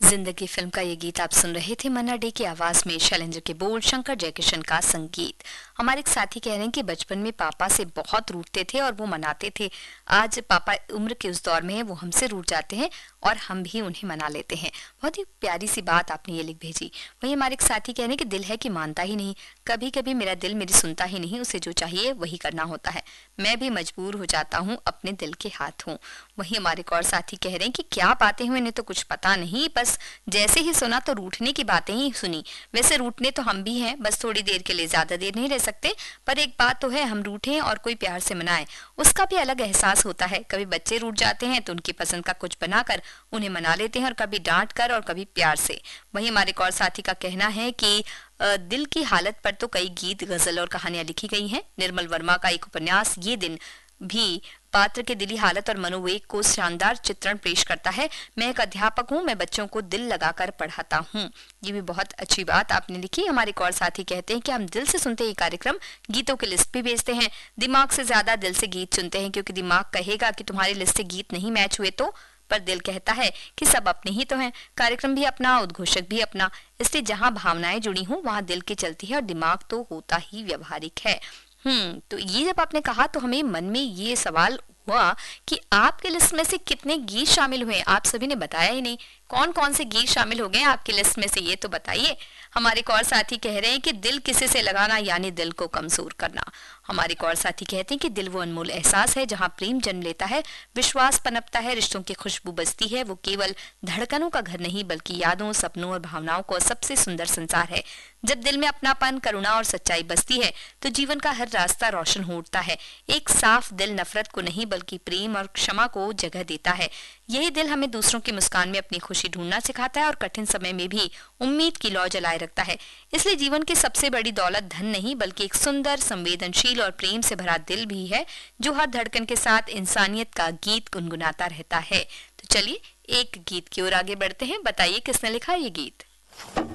जिंदगी फिल्म का ये गीत आप सुन रहे थे मन्ना डे की आवाज में। शैलेंद्र के बोल, शंकर जयकिशन का संगीत। हमारे एक साथी कह रहे हैं कि बचपन में पापा से बहुत रूठते थे और वो मनाते थे। आज पापा उम्र के उस दौर में है, वो हमसे रूठ जाते हैं और हम भी उन्हें मना लेते हैं। बहुत ही प्यारी सी बात आपने ये लिख भेजी। वही हमारे एक साथी कह रहे हैं कि दिल है कि मानता ही नहीं, कभी कभी मेरा दिल मेरी सुनता ही नहीं, उसे जो चाहिए वही करना होता है। मैं भी मजबूर हो जाता हूँ अपने दिल के हाथों। वही हमारे एक और साथी कह रहे हैं कि क्या बातें हुई, इन्हें तो कुछ पता नहीं, बस जैसे ही सुना तो रूठने की बातें ही सुनी। वैसे रूठने तो हम भी हैं, बस थोड़ी देर के लिए, ज्यादा देर नहीं रह सकते। पर एक बात तो है, हम रूठें और कोई प्यार से मनाए, उसका भी अलग एहसास होता है। कभी बच्चे रूठ जाते हैं तो उनकी पसंद का कुछ बनाकर उन्हें मना लेते हैं, और कभी डांट कर और कभी प्यार से। वही हमारे एक और साथी का कहना है कि दिल की हालत पर तो कई गीत, गजल और कहानियां लिखी गई हैं। निर्मल वर्मा का एक उपन्यास ये दिन भी पात्र के दिली हालत और मनोवेग को शानदार चित्रण पेश करता है। मैं एक अध्यापक हूँ, मैं बच्चों को दिल लगाकर पढ़ाता हूँ। ये भी बहुत अच्छी बात आपने लिखी। हमारे एक और साथी कहते हैं कि हम दिल से सुनते ही कार्यक्रम, गीतों की लिस्ट भी भेजते हैं। दिमाग से ज्यादा दिल से गीत चुनते हैं, क्योंकि दिमाग कहेगा कि तुम्हारी लिस्ट से गीत नहीं मैच हुए तो, पर दिल कहता है कि सब अपने ही तो हैं। कार्यक्रम भी अपना, उद्घोषक भी अपना, इसलिए जहाँ भावनाएं जुड़ी हों वहां दिल की चलती है, और दिमाग तो होता ही व्यवहारिक है। तो ये जब आपने कहा तो हमें मन में ये सवाल हुआ कि आपके लिस्ट में से कितने गीत शामिल हुए। आप सभी ने बताया ही नहीं, कौन कौन से गीत शामिल हो गए आपकी लिस्ट में से, ये तो बताइए। हमारे एक और साथी कह रहे हैं कि दिल किसी से लगाना यानी दिल को कमजोर करना। हमारे एक और साथी कहते हैं कि दिल वो अनमोल एहसास है जहाँ प्रेम जन्म लेता है, विश्वास पनपता है, रिश्तों की खुशबू बसती है। वो केवल धड़कनों का घर नहीं, बल्कि यादों, सपनों और भावनाओं का सबसे सुंदर संसार है। जब दिल में अपनापन, करुणा और सच्चाई बसती है तो जीवन का हर रास्ता रोशन हो उठता है। एक साफ दिल नफरत को नहीं, बल्कि प्रेम और क्षमा को जगह देता है। यही दिल हमें दूसरों की मुस्कान में अपनी खुशी ढूंढना सिखाता है, और कठिन समय में भी उम्मीद की लौ जलाए रखता है। इसलिए जीवन की सबसे बड़ी दौलत धन नहीं, बल्कि एक सुंदर, संवेदनशील और प्रेम से भरा दिल भी है, जो हर धड़कन के साथ इंसानियत का गीत गुनगुनाता रहता है। तो चलिए एक गीत की ओर आगे बढ़ते हैं। बताइए किसने लिखा ये गीत।